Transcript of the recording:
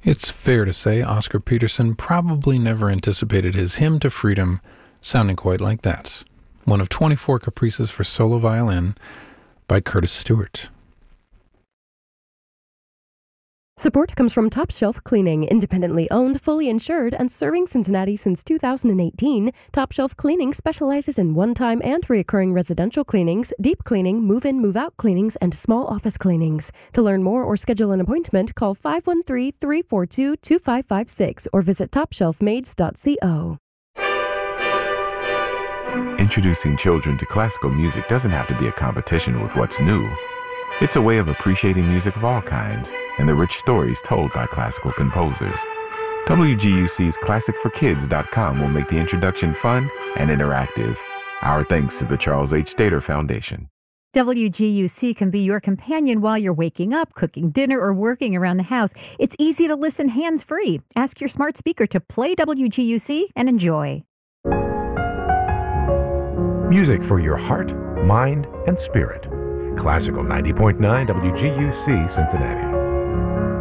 It's fair to say Oscar Peterson probably never anticipated his hymn to freedom sounding quite like that. One of 24 caprices for solo violin by Curtis Stewart. Support comes from Top Shelf Cleaning, independently owned, fully insured, and serving Cincinnati since 2018. Top Shelf Cleaning specializes in one-time and recurring residential cleanings, deep cleaning, move-in, move-out cleanings, and small office cleanings. To learn more or schedule an appointment, call 513-342-2556 or visit topshelfmaids.co. Introducing children to classical music doesn't have to be a competition with what's new. It's a way of appreciating music of all kinds and the rich stories told by classical composers. WGUC's ClassicForKids.com will make the introduction fun and interactive. Our thanks to the Charles H. Dater Foundation. WGUC can be your companion while you're waking up, cooking dinner, or working around the house. It's easy to listen hands-free. Ask your smart speaker to play WGUC and enjoy. Music for your heart, mind, and spirit. Classical 90.9 WGUC Cincinnati.